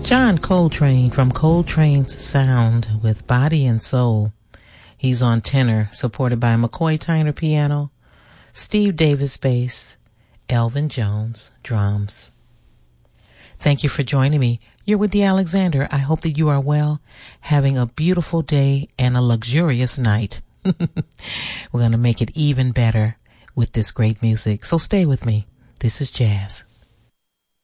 John Coltrane from Coltrane's Sound with Body and Soul. He's on tenor, supported by McCoy Tyner piano, Steve Davis bass, Elvin Jones drums. Thank you for joining me. You're with Dee Alexander. I hope that you are well, having a beautiful day and a luxurious night. We're going to make it even better with this great music. So stay with me. This is jazz.